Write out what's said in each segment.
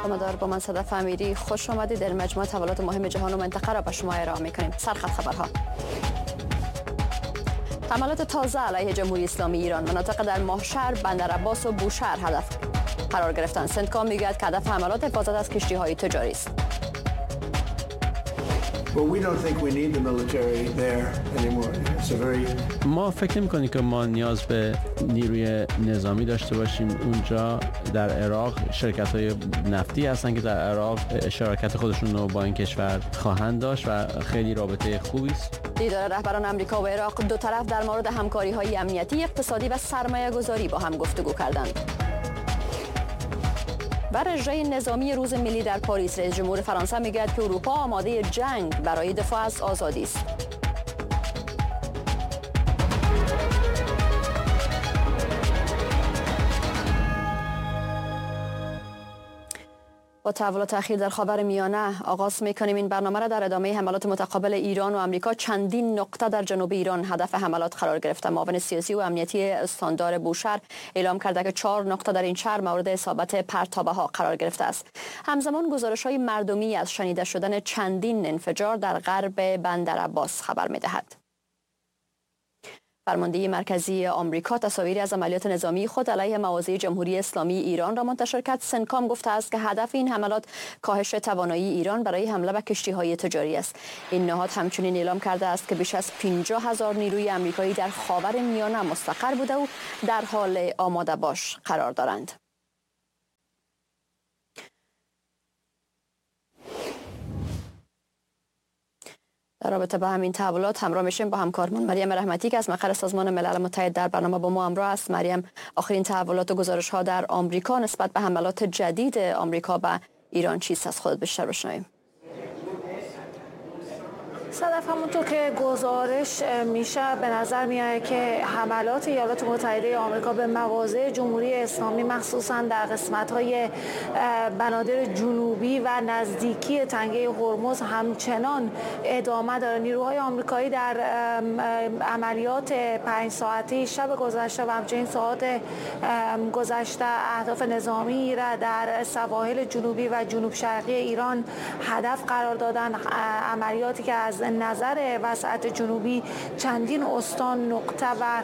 سلام با من صدف امیری، خوش آمدید. در مجموعه تحولات مهم جهان و منطقه را به شما ارائه می‌کنیم. سرخط خبرها: حملات تازه علیه جمهوری اسلامی ایران، مناطق در ماهشهر، بندرعباس و بوشهر هدف قرار گرفتند. سنتکام میگوید که هدف حملات حفاظت از کشتی‌های تجاری است. ما فکر نمی‌کنیم که ما نیاز به نیروی نظامی داشته باشیم اونجا. در عراق شرکت‌های نفتی هستن که در عراق شراکت خودشون رو با این کشور خواهند داشت و خیلی رابطه خوبی است. دیدار رهبران آمریکا و عراق، دو طرف در مورد همکاری‌های امنیتی، اقتصادی و سرمایه‌گذاری با هم گفتگو کردند. بر اجرای نظامی روز ملی در پاریس، رئیس جمهور فرانسه میگوید که اروپا آماده جنگ برای دفاع از آزادی است. با تحولات اخیر در خاورمیانه آغاز می‌کنیم این برنامه را. در ادامه حملات متقابل ایران و آمریکا، چندین نقطه در جنوب ایران هدف حملات قرار گرفته. معاون سیاسی و امنیتی استاندار بوشهر اعلام کرده که 4 نقطه در این شهر مورد اصابت پرتابه‌ها قرار گرفته است. همزمان گزارش‌های مردمی از شنیده شدن چندین انفجار در غرب بندرعباس خبر می‌دهد. فرمانده مرکزی آمریکا تصاویری از عملیات نظامی خود علیه مواضع جمهوری اسلامی ایران را منتشر کرد. سنتکام گفته است که هدف این حملات کاهش توانایی ایران برای حمله به کشتی‌های تجاری است. این نهاد همچنین اعلام کرده است که بیش از 50,000 نیروی آمریکایی در خاورمیانه مستقر بوده و در حال آماده باش قرار دارند. در رابطه با همین تحولات همراه میشیم با همکارمون مریم رحمتی که از مقر سازمان ملل متحد در برنامه با ما همراه است. مریم، آخرین تحولات و گزارش‌ها در آمریکا نسبت به حملات جدید آمریکا به ایران چیست؟ از خودت بیشتر بشنویم. صدف، همونطور که گزارش میشه به نظر میاد که حملات ایالات متحده آمریکا به مواضع جمهوری اسلامی مخصوصا در قسمت‌های بنادر جنوبی و نزدیکی تنگه هرمز همچنان ادامه داره. نیروهای آمریکایی در عملیات 5 ساعته شب گذشته و همچنین ساعات گذشته اهداف نظامی را در سواحل جنوبی و جنوب شرقی ایران هدف قرار دادن. عملیاتی که از نظر وسعت جنوبی چندین استان، نقطه و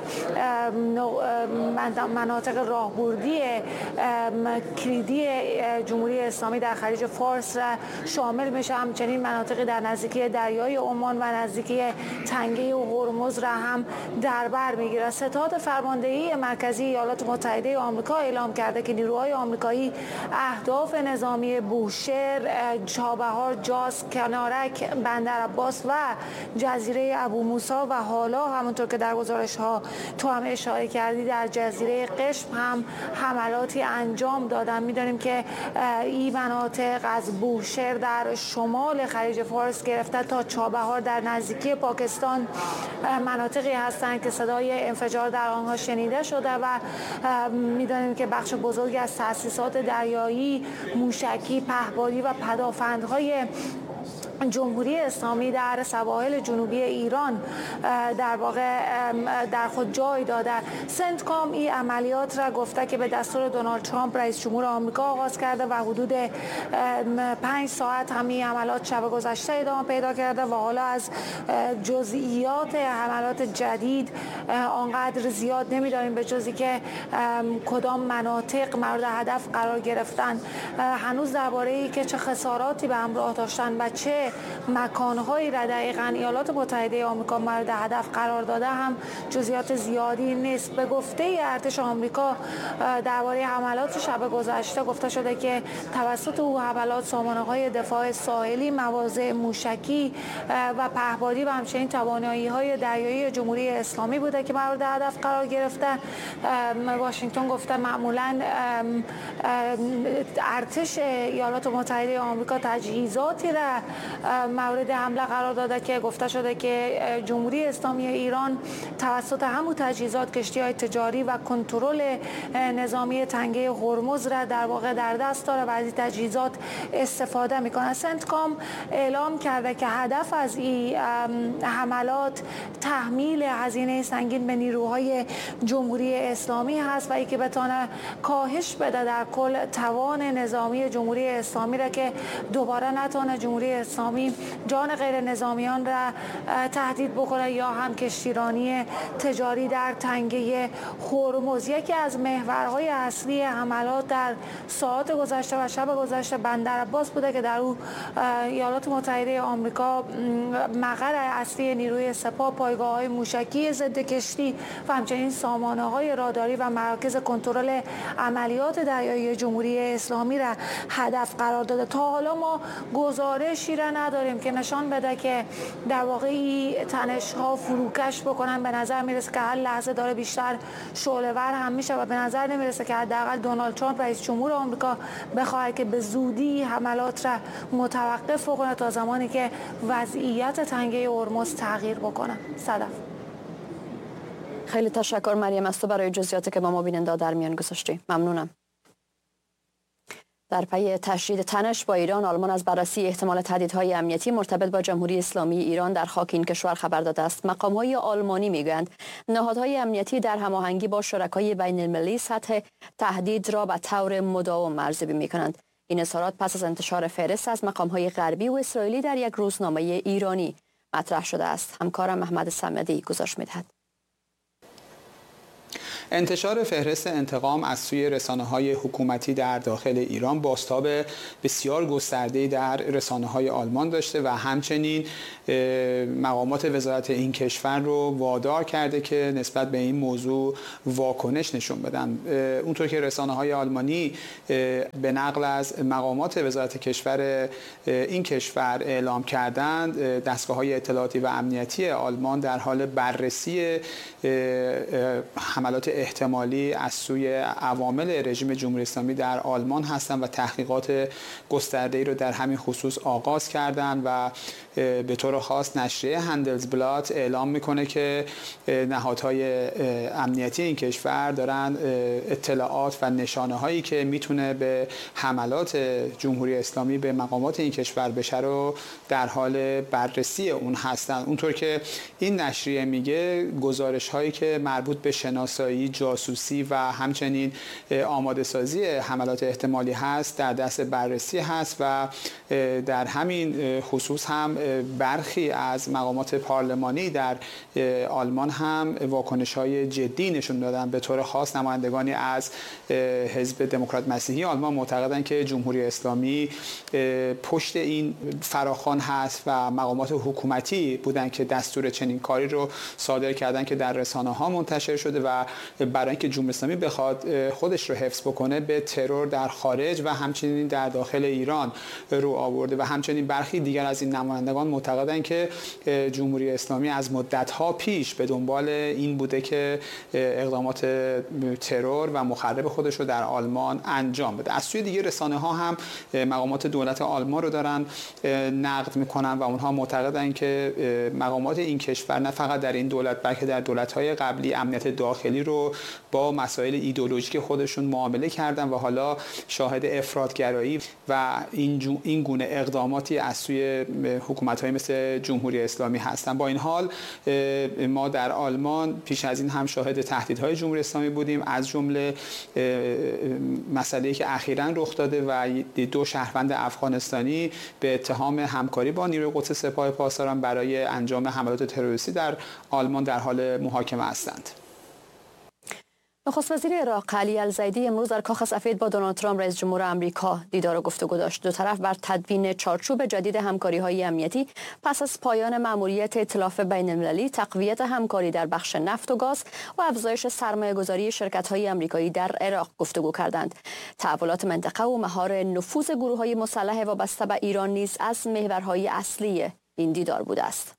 مناطق راهبردی کلیدی جمهوری اسلامی در خلیج فارس را شامل میشه. همچنین مناطقی در نزدیکی دریای عمان و نزدیکی تنگه هرمز را هم در بر میگیره. ستاد فرماندهی مرکزی ایالات متحده آمریکا اعلام کرده که نیروهای آمریکایی اهداف نظامی بوشهر، چابهار، جاس، کنارک، بندرعباس و جزیره ابو موسی و حالا همونطور که در گزارش ها تو هم اشاره کردی در جزیره قشم هم حملاتی انجام دادن. میدانیم که این مناطق از بوشهر در شمال خلیج فارس گرفته تا چابهار در نزدیکی پاکستان مناطقی هستند که صدای انفجار در آنها شنیده شده و میدانیم که بخش بزرگی از تأسیسات دریایی، موشکی، پهپادی و پدافندهای جمهوری اسلامی در سواحل جنوبی ایران در واقع در خود جای داده. سنتکام این عملیات را گفته که به دستور دونالد ترامپ رئیس جمهور آمریکا آغاز کرده و حدود 5 ساعت همین عملیات شب گذشته ادامه پیدا کرده و حالا از جزئیات حملات جدید آنقدر زیاد نمیدانیم به جزی که کدام مناطق مورد هدف قرار گرفتن. هنوز درباره ای که چه خساراتی به همراه داشتن و چه مکانهایی را دقیقاً ایالات متحده آمریکا مورد هدف قرار داده هم جزئیات زیادی نیست. به گفته ارتش آمریکا درباره حملات شب گذشته گفته شده که توسط او حملات سامانه‌های دفاع ساحلی، مواضع موشکی و پهپادی و همچنین توانایی‌های دریایی جمهوری اسلامی بوده که مورد هدف قرار گرفته. واشنگتن گفته معمولاً ارتش ایالات متحده آمریکا تجهیزاتی را مورد حمله قرار داده که گفته شده که جمهوری اسلامی ایران توسط همون تجهیزات کشتی‌های تجاری و کنترل نظامی تنگه هرمز را در واقع در دست داره و از این تجهیزات استفاده میکنه. سنتکام اعلام کرده که هدف از این حملات تحمیل هزینه سنگین به نیروهای جمهوری اسلامی هست و ای که بتونه کاهش بده در کل توان نظامی جمهوری اسلامی را که دوباره نتونه جمهوری اسلامی جان غیر نظامیان را تهدید بکنه یا هم کشتیرانی تجاری در تنگه هرمز. یکی از محورهای اصلی حملات در ساعات گذشته و شب گذشته بندر عباس بوده که در او ایالات متحده آمریکا مقر اصلی نیروی سپاه، پایگاه‌های موشکی ضد کشتی و همچنین سامانه‌های راداری و مراکز کنترل عملیات دریایی جمهوری اسلامی را هدف قرار داده. تا حالا ما گزارشی را نداریم که نشان بده که در واقع تنش‌ها فروکش بکنن. به نظر میرسه که هر لحظه داره بیشتر شعله‌ور هم میشه و به نظر نمیرسه که حداقل دونالد ترامپ رئیس جمهور آمریکا بخواد که به زودی حملات را متوقف بکنه تا زمانی که وضعیت تنگه هرمز تغییر بکنه. صدف. خیلی تشکر مریم از تو برای جزئیاتی که با ما بیننده در میان گذاشتی. ممنونم. در پی تشدید تنش با ایران، آلمان از بررسی احتمال تهدیدهای امنیتی مرتبط با جمهوری اسلامی ایران در خاک این کشور خبر داده است. مقام‌های آلمانی میگویند نهادهای امنیتی در هماهنگی با شرکای بین‌المللی سطح تهدید را به طور مداوم ارزیابی می‌کنند. این اظهارات پس از انتشار فهرست از مقام‌های غربی و اسرائیلی در یک روزنامه ایرانی مطرح شده است. همکارم محمد صمدی گزارش می‌دهد. انتشار فهرست انتقام از سوی رسانه‌های حکومتی در داخل ایران بازتاب بسیار گسترده‌ای در رسانه‌های آلمان داشته و همچنین مقامات وزارت این کشور رو وادار کرده که نسبت به این موضوع واکنش نشون بدن. اونطور که رسانه‌های آلمانی به نقل از مقامات وزارت کشور این کشور اعلام کردند، دستگاه‌های اطلاعاتی و امنیتی آلمان در حال بررسی حملات احتمالی از سوی عوامل رژیم جمهوری اسلامی در آلمان هستند و تحقیقات گسترده‌ای رو در همین خصوص آغاز کردند و به طور خاص نشریه هندلزبلات اعلام میکنه که نهادهای امنیتی این کشور دارن اطلاعات و نشانه هایی که میتونه به حملات جمهوری اسلامی به مقامات این کشور بشه رو در حال بررسی اون هستن. اونطور که این نشریه میگه، گزارش هایی که مربوط به شناسایی، جاسوسی و همچنین آماده سازی حملات احتمالی هست در دست بررسی هست و در همین خصوص هم برخی از مقامات پارلمانی در آلمان هم واکنش‌های جدی نشون دادن. به طور خاص نمایندگانی از حزب دموکرات مسیحی آلمان معتقدند که جمهوری اسلامی پشت این فراخوان هست و مقامات حکومتی بودند که دستور چنین کاری رو صادر کردن که در رسانه‌ها منتشر شده و برای اینکه جمهوری اسلامی بخواد خودش رو حفظ بکنه به ترور در خارج و همچنین در داخل ایران رو آورده و همچنین برخی دیگر از این نمایندگان معتقدند که جمهوری اسلامی از مدت‌ها پیش به دنبال این بوده که اقدامات ترور و مخرب خودش رو در آلمان انجام بده. از سوی دیگه رسانه‌ها هم مقامات دولت آلمان رو دارن نقد میکنن و اونها معتقدند که مقامات این کشور نه فقط در این دولت بلکه در دولت‌های قبلی امنیت داخلی رو با مسائل ایدئولوژیک خودشون معامله کردن و حالا شاهد افراط‌گرایی و این گونه اقداماتی از سوی حکومت‌های مثل جمهوری اسلامی هستن. با این حال ما در آلمان پیش از این هم شاهد تهدیدهای جمهوری اسلامی بودیم، از جمله مسئله‌ای که اخیراً رخ داده و 2 شهروند افغانستانی به اتهام همکاری با نیروی قدس سپاه پاسداران برای انجام حملات تروریستی در آلمان در حال محاکمه هستند. نخست وزیر عراق علی الزیدی امروز در کاخ سفید با دونالد ترامپ رئیس جمهور آمریکا دیدار و گفتگو داشت. دو طرف بر تدوین چارچوب جدید همکاری‌های امنیتی پس از پایان مأموریت ائتلاف بین‌المللی، تقویت همکاری در بخش نفت و گاز و افزایش سرمایه‌گذاری شرکت‌های آمریکایی در عراق گفتگو کردند. تحولات منطقه و مهار نفوذ گروه‌های مسلح وابسته به ایران نیز از محورهای اصلی این دیدار بوده است.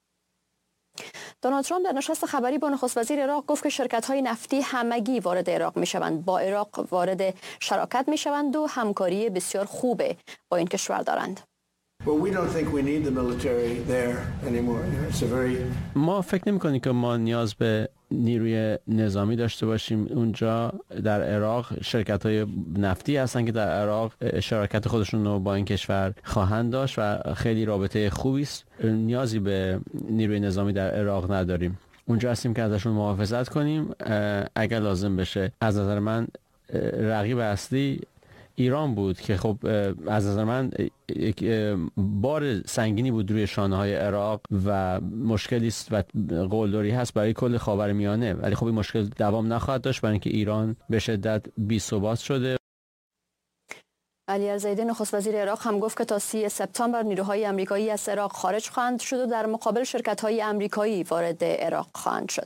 دونالد ترامپ در نشست خبری با نخست وزیر عراق گفت که شرکت‌های نفتی همگی وارد عراق می‌شوند، با عراق وارد شراکت می‌شوند و همکاری بسیار خوبه با این کشور دارند. ما فکر نمی‌کنیم که ما نیاز به نیروی نظامی داشته باشیم اونجا. در عراق شرکت‌های نفتی هستن که در عراق شراکت خودشون رو با این کشور خواهند داشت و خیلی رابطه خوبی است. نیازی به نیروی نظامی در عراق نداریم. اونجا هستیم که ازشون محافظت کنیم اگر لازم بشه. از نظر من رقیب اصلی ایران بود که خب از نظر من یک بار سنگینی بود روی شانه‌های عراق و مشکلی است و قلدری هست برای کل خاورمیانه، ولی خب این مشکل دوام نخواهد داشت برای اینکه ایران به شدت بی‌ثبات شده. علی الزیدی نخست وزیر عراق هم گفت که تا 30 سپتامبر نیروهای آمریکایی از عراق خارج خواهند شد و در مقابل شرکت‌های آمریکایی وارد عراق خواهند شد.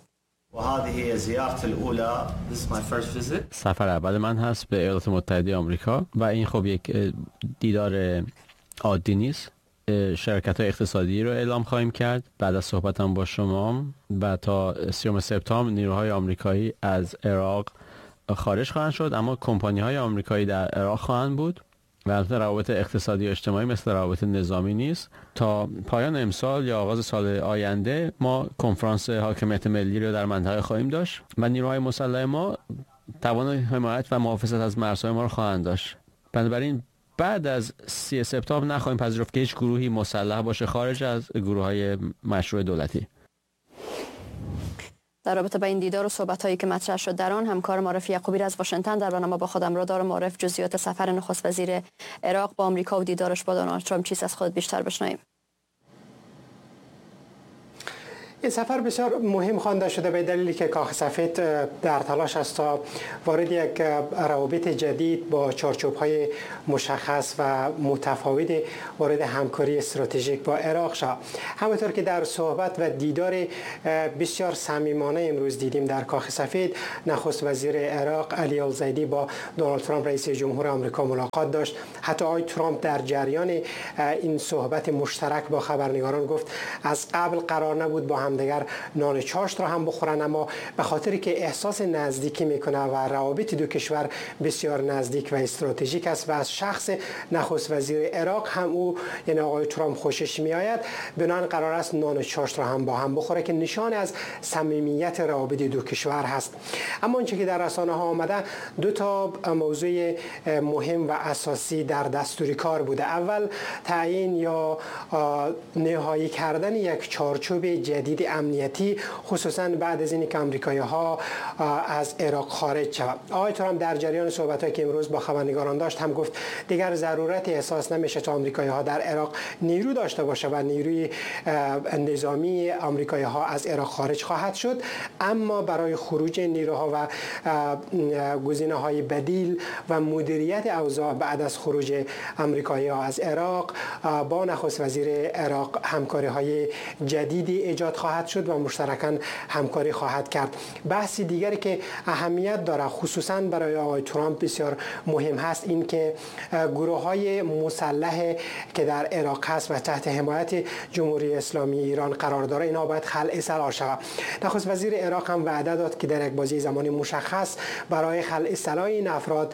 سفر اول من هست به ایالات متحده آمریکا و این خب یک دیدار عادی نیست. شرکت‌های اقتصادی رو اعلام خواهیم کرد بعد از صحبتم با شما و تا 30 سپتامبر نیروهای آمریکایی از عراق خارج خواهند شد، اما کمپانی‌های آمریکایی در عراق خواهند بود و البته روابط اقتصادی و اجتماعی مثل روابط نظامی نیست. تا پایان امسال یا آغاز سال آینده ما کنفرانس حاکمیت ملی رو در منطقه خواهیم داشت و نیروهای مسلح ما توان حمایت و محافظت از مرزهای ما رو خواهند داشت. بنابراین بعد از 30 سپتامبر نخواهیم پذیرفت که هیچ گروهی مسلح باشه خارج از گروه‌های مشروع دولتی. در رابطه با این دیدار و صحبت‌هایی که مطرح شد در آن، همکار معرف یعقوبی از واشنگتن در برنامه با خودم را دار معرف جزئیات سفر نخست وزیر عراق با آمریکا و دیدارش با دونالد ترامپ چیز از خود بیشتر بشنویم. این سفر بسیار مهم خوانده شده به دلیلی که کاخ سفید در تلاش است تا وارد یک روابط جدید با چارچوب‌های مشخص و متفاوت وارد همکاری استراتژیک با عراق شود. همونطور که در صحبت و دیدار بسیار صمیمانه امروز دیدیم در کاخ سفید، نخست وزیر عراق علی الزیدی با دونالد ترامپ رئیس جمهور آمریکا ملاقات داشت. حتی آقای ترامپ در جریان این صحبت مشترک با خبرنگاران گفت از قبل قرار نبود با همدیگر نان چاشت را هم بخورن، اما به خاطری که احساس نزدیکی میکنه و روابط دو کشور بسیار نزدیک و استراتژیک است و از شخص نخست وزیر عراق هم او یعنی آقای ترامپ خوشش میآید، بنابراین قرار است نان چاشت را هم با هم بخوره که نشان از صمیمیت روابط دو کشور هست. اما آنچه که در رسانه ها آمده دو تا موضوع مهم و اساسی در دستور کار بوده. اول تعیین یا نهایی کردن یک چارچوب جدید امنیتی، خصوصا بعد از اینکه آمریکایی‌ها از عراق خارج شوند. آقای ترامپ در جریان صحبت‌هایی که امروز با خبرنگاران داشت هم گفت دیگر ضرورت احساس نمیشه تا آمریکایی‌ها در عراق نیرو داشته باشه و نیروی نظامی آمریکایی‌ها از عراق خارج خواهد شد، اما برای خروج نیروها و گزینه‌های بدیل و مدیریت اوضاع بعد از خروج آمریکایی‌ها از عراق با نخست وزیر عراق همکاری‌های جدیدی ایجاد خواهد شد و مشترکاً همکاری خواهد کرد. بحث دیگری که اهمیت داره خصوصاً برای آقای ترامپ بسیار مهم هست این که گروه‌های مسلح که در عراق هست و تحت حمایت جمهوری اسلامی ایران قرار داره اینها باید خلع سلاح شود. نخست وزیر عراق هم وعده داد که در یک بازه زمانی مشخص برای خلع سلاح این افراد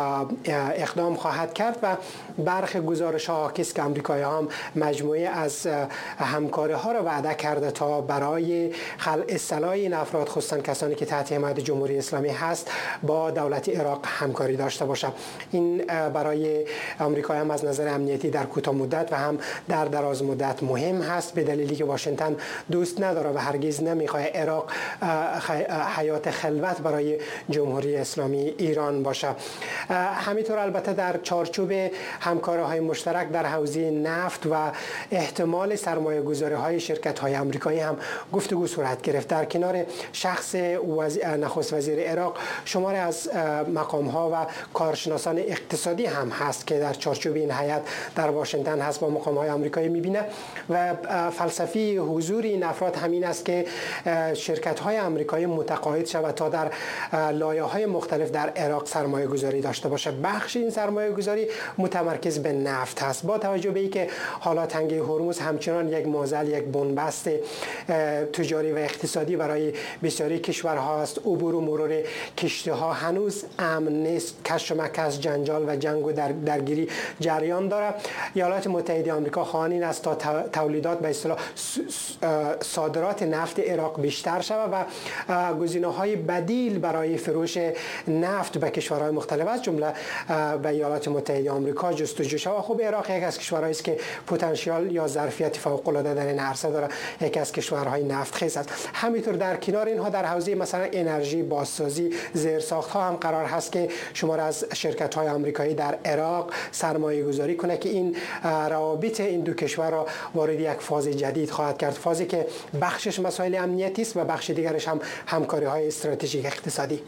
اقدام خواهد کرد و برخی گزارش‌ها حاکی است که آمریکایی‌ها هم مجموعه از همکاری‌ها را وعده کرده تا برای خلع سلاح این افراد خصوصا کسانی که تحت حمایت جمهوری اسلامی هست با دولت عراق همکاری داشته باشد. این برای آمریکا هم از نظر امنیتی در کوتاه مدت و هم در دراز مدت مهم هست به دلیلی که واشنگتن دوست نداره و هرگز نمیخواد عراق حیات خلوت برای جمهوری اسلامی ایران باشه. همینطور البته در چارچوب همکاری‌های مشترک در حوزه نفت و احتمال سرمایه‌گذاری‌های شرکت‌های آمریکایی هم گفتگو صورت گرفت. در کنار شخص نخست وزیر عراق شماری از مقام‌ها و کارشناسان اقتصادی هم هست که در چارچوب این هیئت در واشنگتن هست با مقام‌های آمریکایی می‌بینه و فلسفی حضور این افراد همین است که شرکت‌های آمریکایی متقاعد شود تا در لایه‌های مختلف در عراق سرمایه‌گذاری داشته باشه. بخش این سرمایه‌گذاری متمرکز به نفت هست. با توجه به اینکه حالا تنگه هرمز همچنان یک معضل، یک بنبست تجاری و اقتصادی برای بسیاری کشورها است. عبور و مرور کشتی ها هنوز امن نیست، کش و مکش، جنجال و جنگ و درگیری جریان داره. ایالات متحده آمریکا خواهان است تا تولیدات به اصطلاح صادرات نفت عراق بیشتر شود و گزینه‌های بدیل برای فروش نفت به کشورهای مختلف از جمله به ایالات متحده آمریکا جستجو شود. خب عراق یک از کشورهایی است که پتانسیل یا ظرفیت فوق‌العاده در این عرصه داره، یکی از کشورهای نفتخیز است. همینطور در کنار اینها در حوزه مثلا انرژی، بازسازی، زیرساخت‌ها هم قرار هست که شمار از شرکت‌های آمریکایی در عراق سرمایه‌گذاری کنه که این روابط این دو کشور را وارد یک فاز جدید خواهد کرد، فازی که بخشش مسائل امنیتی است و بخش دیگرش هم همکاری‌های استراتژیک اقتصادی.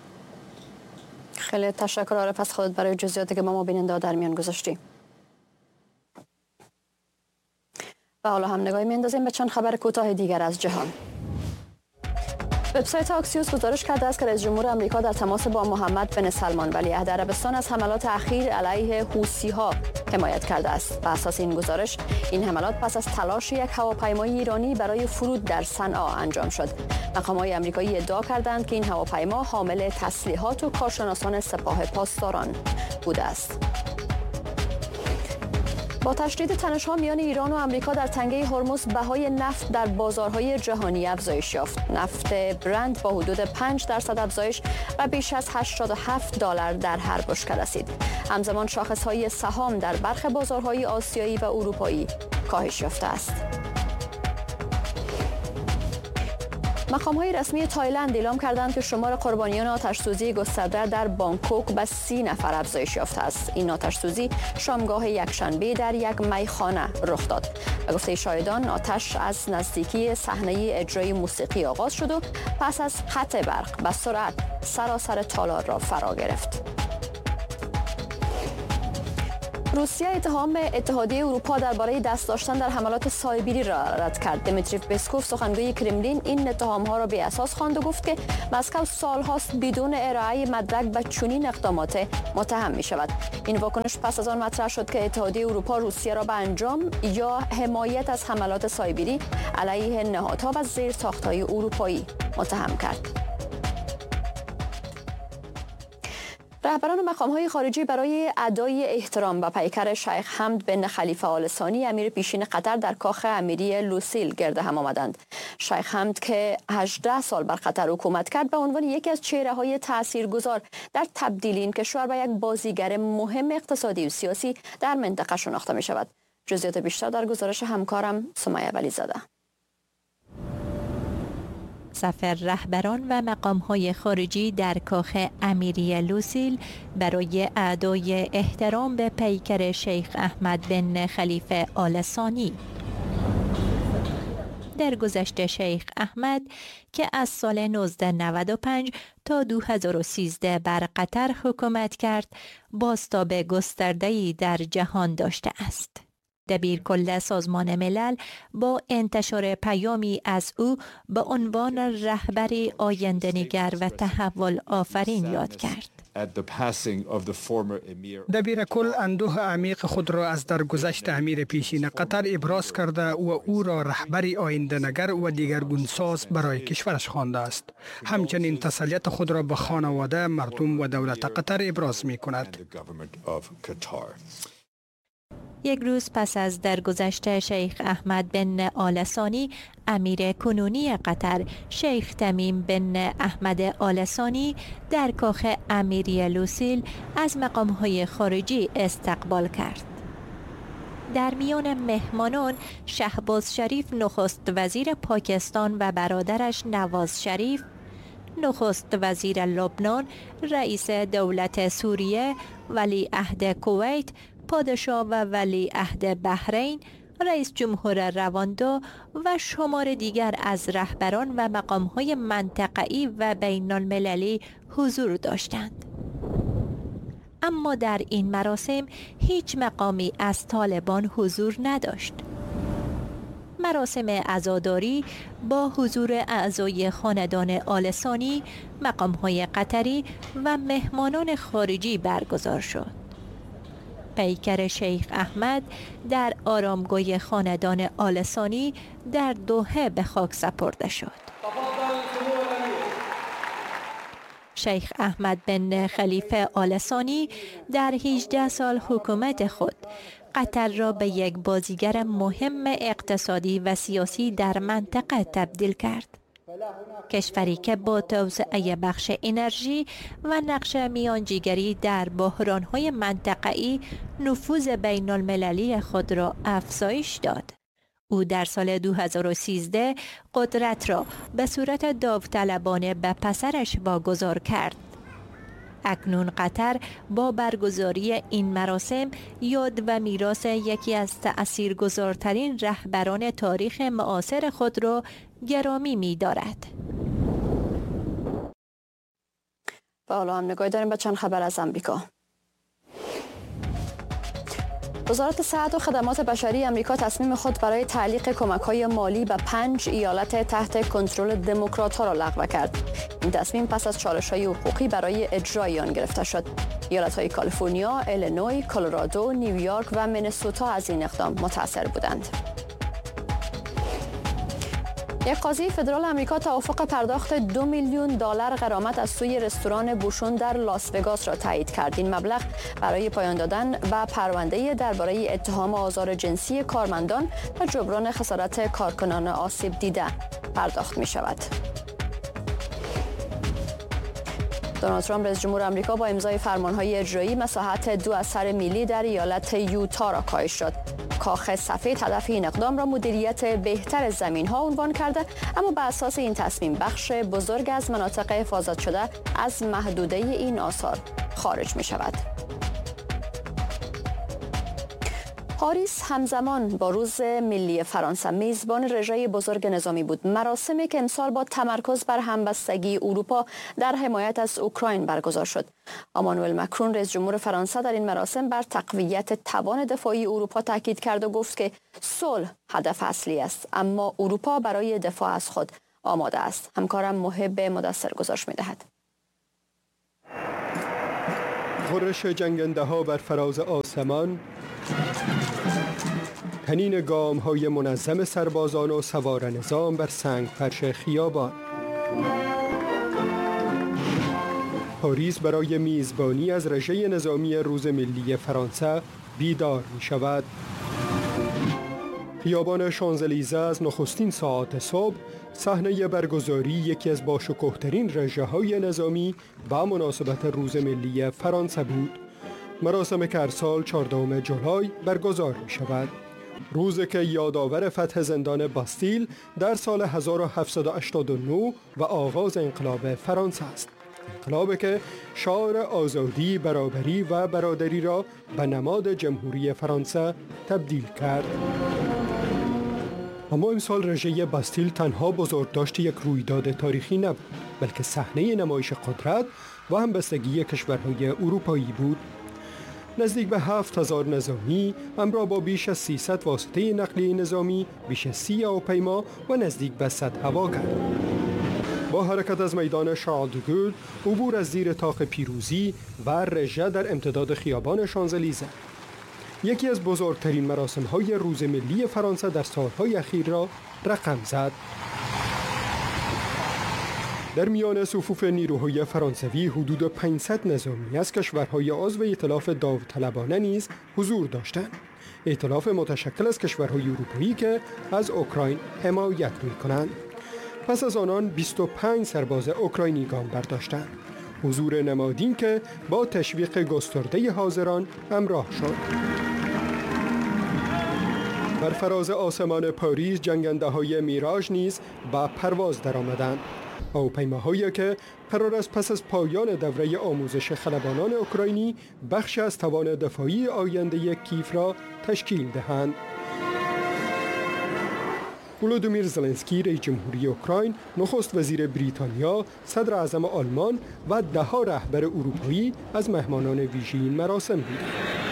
خیلی تشکر عارف از خودت برای جزئیاتی که با ما بیننده در میان گذاشتی. و حالا هم نگاهی می‌اندازیم به چند خبر کوتاه دیگر از جهان. وبسایت آکسیوس گزارش کرده است که رئیس جمهور آمریکا در تماس با محمد بن سلمان ولیعهد عربستان از حملات اخیر علیه حوثی‌ها حمایت کرده است. بر اساس این گزارش این حملات پس از تلاش یک هواپیمای ایرانی برای فرود در صنعا انجام شد. مقام‌های آمریکایی ادعا کردند که این هواپیما حامل تسلیحات و کارشناسان سپاه پاسداران بوده است. با تشدید تنش‌ها میان ایران و آمریکا در تنگه هرمز بهای نفت در بازارهای جهانی افزایش یافت. نفت برند با حدود 5% افزایش و بیش از $87 در هر بشکه رسید. همزمان شاخص‌های سهام در برخی بازارهای آسیایی و اروپایی کاهش یافته است. مقام‌های رسمی تایلند اعلام کردند که شمار قربانیان آتش‌سوزی گسترده در بانکوک به 30 نفر افزایش یافته است. این آتش‌سوزی شامگاه یکشنبه در یک میخانه رخ داد. به گفته شاهدان آتش از نزدیکی صحنه اجرای موسیقی آغاز شد و پس از قطع برق به سرعت سراسر تالار را فرا گرفت. روسیه اتهام اتحادیه اروپا درباره دست داشتن در حملات سایبری را رد کرد. دمیتری پسکوف سخنگوی کرملین این اتهام‌ها را بی اساس خواند و گفت که مسکو سال‌هاست بدون ارائه مدرک به چنین اقدامات متهم می‌شود. این واکنش پس از آن مطرح شد که اتحادیه اروپا روسیه را به انجام یا حمایت از حملات سایبری علیه نهادها و زیرساخت‌های اروپایی متهم کرد. رهبران مقام‌های خارجی برای ادای احترام به پیکر شیخ حمد بن خلیفه آل ثانی امیر پیشین قطر در کاخ امیری لوسیل گرد هم آمدند. شیخ حمد که 18 سال بر قطر حکومت کرد به عنوان یکی از چهره‌های تاثیرگذار در تبدیل این کشور به یک بازیگر مهم اقتصادی و سیاسی در منطقه شناخته می شود. جزئیات بیشتر در گزارش همکارم سمیه ولیزاده. سفر رهبران و مقام‌های خارجی در کاخ امیری لوسیل برای ادای احترام به پیکر شیخ احمد بن خلیفه آل ثانی. در گذشته شیخ احمد که از سال 1995 تا 2013 بر قطر حکومت کرد، بازتاب گسترده‌ای در جهان داشته است. دبیرکل سازمان ملل با انتشار پیامی از او به عنوان رهبری آینده‌نگر و تحول آفرین یاد کرد. دبیرکل اندوه عمیق خود را از درگذشت امیر پیشین قطر ابراز کرده و او را رهبری آینده‌نگر و دیگرگونساز برای کشورش خوانده است. همچنین تسلیت خود را به خانواده، مردم و دولت قطر ابراز می کند. یک روز پس از درگذشت شیخ احمد بن آل ثانی، امیر کنونی قطر شیخ تمیم بن احمد آل ثانی در کاخ امیری لوسیل از مقام‌های خارجی استقبال کرد. در میان مهمانان شهباز شریف نخست وزیر پاکستان و برادرش نواز شریف، نخست وزیر لبنان، رئیس دولت سوریه، ولیعهد کویت، پادشاه و ولیعهد بحرین، رئیس جمهور رواندا و شمار دیگر از رهبران و مقام‌های منطقه‌ای و بین المللی حضور داشتند. اما در این مراسم هیچ مقامی از طالبان حضور نداشت. مراسم عزاداری با حضور اعضای خاندان آل ثانی، مقام‌های قطری و مهمانان خارجی برگزار شد. پیکر شیخ احمد در آرامگاه خاندان آل ثانی در دوحه به خاک سپرده شد. شیخ احمد بن خلیفه آل ثانی در 18 سال حکومت خود قطر را به یک بازیگر مهم اقتصادی و سیاسی در منطقه تبدیل کرد. کشوری که با توسعه بخش انرژی و نقش میانجیگری در بحران‌های منطقه‌ای نفوذ بین المللی خود را افزایش داد. او در سال 2013 قدرت را به صورت داوطلبانه به پسرش واگذار کرد. اکنون قطر با برگزاری این مراسم یاد و میراث یکی از تأثیرگذارترین رهبران تاریخ معاصر خود را گرامی می‌دارد. و حالا هم نگاهی داریم به چند خبر از امریکا. وزارت صحت و خدمات بشری امریکا تصمیم خود برای تعلیق کمک‌های مالی به 5 ایالت تحت کنترل دموکرات‌ها را لغو کرد. این تصمیم پس از چالش‌های حقوقی برای اجرای آن گرفته شد. ایالت‌های کالیفرنیا، ایلینوی، کلرادو، نیویورک و مینسوتا از این اقدام متأثر بودند. یک قاضی فدرال امریکا توافق پرداخت $2 میلیون غرامت از سوی رستوران بوشون در لاس وگاس را تایید کرد. این مبلغ برای پایان دادن به پرونده درباره اتهام آزار جنسی کارمندان و جبران خسارت کارکنان آسیب دیده پرداخت می شود. دونالد ترامپ رئیس جمهور آمریکا با امضای فرمانهای اجرایی مساحت 2 اثر ملی در ایالت یوتا را کاهش شد. کاخ سفید هدف این اقدام را مدیریت بهتر زمین‌ها عنوان کرده، اما بر اساس این تصمیم بخش بزرگ از مناطق حفاظت شده از محدوده این آثار خارج می شود. پاریس همزمان با روز ملی فرانسه میزبان رژه بزرگ نظامی بود. مراسمی که امسال با تمرکز بر همبستگی اروپا در حمایت از اوکراین برگزار شد. امانوئل مکرون رئیس جمهور فرانسه در این مراسم بر تقویت توان دفاعی اروپا تاکید کرد و گفت که صلح هدف اصلی است، اما اروپا برای دفاع از خود آماده است. همکارم محب مدثر گزارش می‌دهد. غرش جنگنده‌ها بر فراز آسمان، طنین گام‌های منظم سربازان و سوار نظام بر سنگ فرش خیابان. پاریس برای میزبانی از رژه نظامی روز ملی فرانسه بیدار می شود. خیابان شانزلیزه از نخستین ساعات صبح صحنه برگزاری یکی از باشکوه‌ترین رژه‌های نظامی با مناسبت روز ملی فرانسه بود. مراسم که هر سال 14 جولای برگزار می شود. روزی که یادآور فتح زندان باستیل در سال 1789 و آغاز انقلاب فرانسه است. انقلابی که شعار آزادی، برابری و برادری را به نماد جمهوری فرانسه تبدیل کرد. اما امسال رژه باستیل تنها بزرگداشت یک رویداد تاریخی نبود، بلکه صحنه نمایش قدرت و همبستگی کشورهای اروپایی بود. نزدیک به 7000 نظامی همراه با بیش از 300 واسطه نقلیه نظامی، بیش از 30 هواپیما و نزدیک به 100 هواگر با حرکت از میدان شارل دو گل عبور از زیر طاق پیروزی و رژه در امتداد خیابان شانزلیزه. یکی از بزرگترین مراسم‌های روز ملی فرانسه در سالهای اخیر را رقم زد. در میان صفوف نیروهای فرانسوی حدود 500 نظامی از کشورهای عضو ائتلاف داوطلبانه نیز حضور داشتند. ائتلاف متشکل از کشورهای اروپایی که از اوکراین حمایت می‌کنند. پس از آنان 25 سرباز اوکراینی گام برداشتند. حضور نمادین که با تشویق گسترده حاضران همراه شد. بر فراز آسمان پاریس جنگنده‌های میراژ نیز با پرواز درآمدند. هواپیماهایی که قرار است پس از پایان دوره آموزش خلبانان اوکراینی بخش از توان دفاعی آینده کیف را تشکیل دهند. ولودیمیر زلنسکی رئیس جمهوری اوکراین، نخست وزیر بریتانیا، صدر اعظم آلمان و ده‌ها رهبر اروپایی از مهمانان ویژه این مراسم بودند.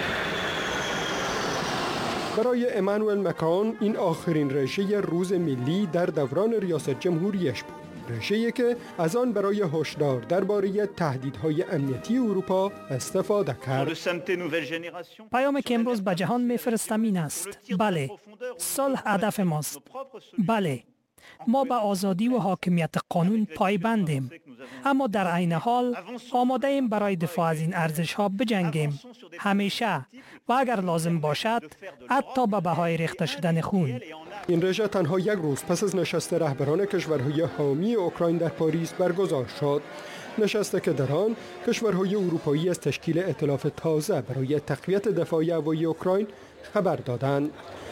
برای امانوئل مکرون این آخرین رژه روز ملی در دوران ریاست جمهوریش بود. رژه‌ای که از آن برای هشدار درباره تهدیدهای امنیتی اروپا استفاده کرد. پیامی که امروز به جهان می‌فرستم این است: بله، صلح هدف ماست. بله، ما به آزادی و حاکمیت قانون پایبندیم، اما در عین حال آماده ایم برای دفاع از این ارزش‌ها بجنگیم، همیشه و اگر لازم باشد حتی به بهای ریخته شدن خون. این رژه تنها یک روز پس از نشست رهبران کشورهای حامی اوکراین در پاریس برگزار شد. نشستی که در آن کشورهای اروپایی از تشکیل ائتلاف تازه برای تقویت دفاع هوایی اوکراین خبر دادند.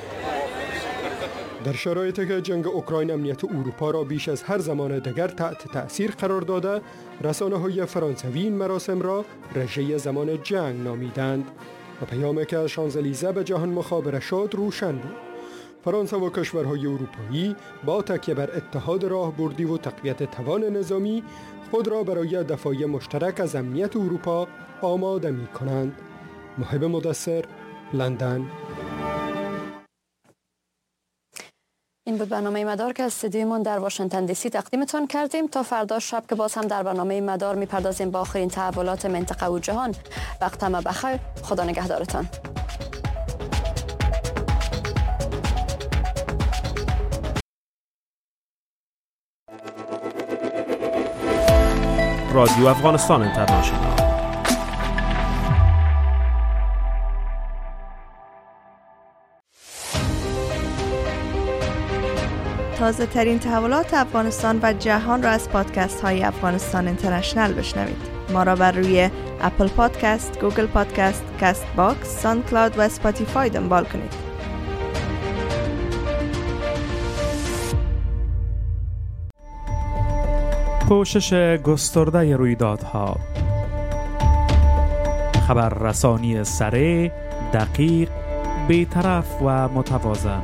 در شرایطی که جنگ اوکراین امنیت اروپا را بیش از هر زمان دیگر تحت تأثیر قرار داده، رسانه‌های فرانسوی این مراسم را رژه زمان جنگ نامیدند و پیامی که از شانزلیزه به جهان مخابره شد روشن بود. فرانسه و کشورهای اروپایی با تکیه بر اتحاد راهبردی و تقویت توان نظامی خود را برای دفاع مشترک از امنیت اروپا آماده می کنند. محب مدثر، لندن. این بود برنامه مدار که از استودیومون در واشنگتن دی سی تقدیمتون کردیم. تا فردا شب که باز هم در برنامه مدار میپردازیم با آخرین تحولات منطقه و جهان. وقت همه بخیر. خدا نگهدارتان. رادیو افغانستان اینترنشنال. تازه ترین تحولات افغانستان و جهان را از پادکست های افغانستان اینترنشنال بشنوید. ما را بر روی اپل پادکست، گوگل پادکست، کست باکس، ساوند کلاود و اسپاتیفای دنبال کنید. پوشش گسترده رویدادها، خبررسانی سریع، دقیق، بی‌طرف و متوازن.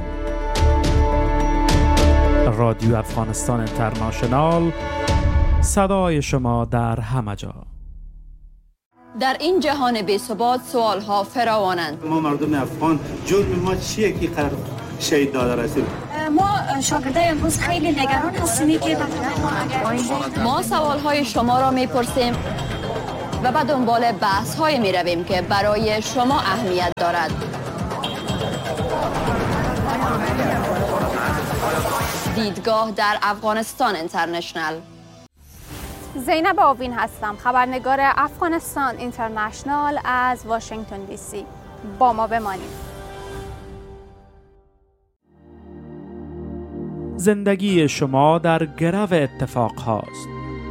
رادیو افغانستان اینترنشنال، صدای شما در همه جا. در این جهان بی‌ثبات سوالها فراوانند. ما مردم افغان جرم ما چیه که قرار شهید داده رسید؟ ما شاگردای امروز خیلی نگران هستیم که ما سوالهای شما را میپرسیم و به دنبال بحث‌های میرویم که برای شما اهمیت دارد. دیدگاه در افغانستان اینترنشنال. زینب آوین هستم، خبرنگار افغانستان اینترنشنال از واشنگتن دی سی. با ما بمانید. زندگی شما در گرو اتفاق هاست.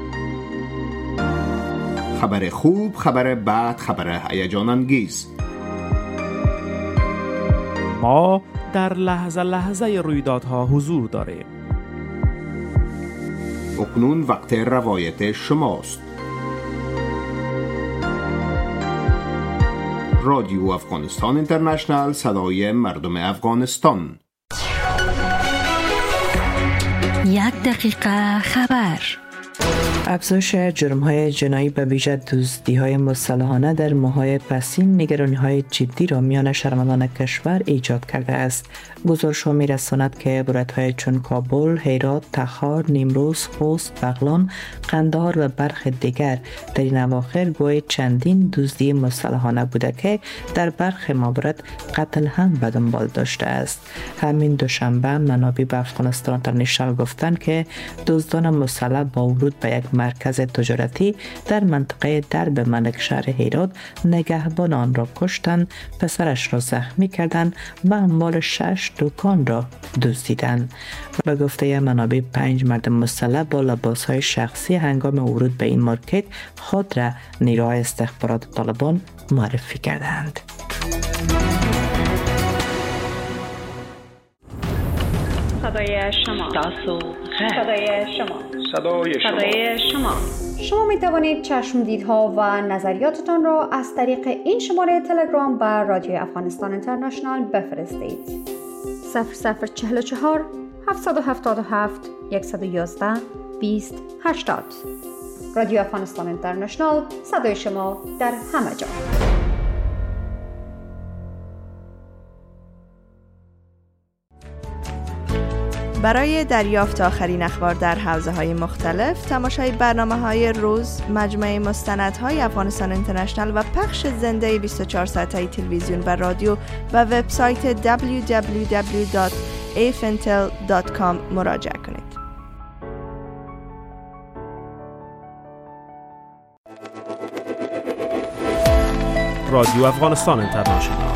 خبر خوب، خبر بد، خبر هیجان انگیز. ما در لحظه لحظه رویدادها حضور داریم. اکنون وقت روایت شماست. رادیو افغانستان اینترنشنال، صدای مردم افغانستان. 1 دقیقه خبر. افزایش جرم‌های جنایی به ویژه دزدی‌های مسلحانه در ماه‌های پسین نگرانی‌های جدی را میان شهروندان کشور ایجاد کرده است. گزارش‌ها می‌رساند که عبارت‌های چون کابل، هرات، تخار، نیمروز، خوست، بغلان، قندهار و برخی دیگر در این اواخر گویا چندین دزدی مسلحانه بوده که در برخی موارد قتل هم به دنبال داشته است. همین دوشنبه منابع به افغانستان اینترنشنال گفتند که دزدان مسلح با ورود به یک مرکز تجارتی در منطقه درب ملک شهر هرات نگهبان آن را کشتند، پسرش را زخمی کردند و اموال 6 دکان را دزدیدند. به گفته منابع 5 مرد مسلح با لباسهای شخصی هنگام ورود به این مارکت خود را نیروهای استخبارات طالبان معرفی کردند. صدای شما. صدای شما. صدای شما. شما می توانید چشمدیدها و نظریاتتان را از طریق این شماره تلگرام به رادیو افغانستان اینترنشنال بفرستید. 0044 777 111 20 80. رادیو افغانستان اینترنشنال، صدای شما در همه جا. برای دریافت آخرین اخبار در حوزه‌های مختلف، تماشای برنامه‌های روز، مجموعه مستندهای افغانستان اینترنشنال و پخش زنده 24 ساعته تلویزیون و رادیو و وبسایت www.afintel.com مراجعه کنید. رادیو افغانستان اینترنشنال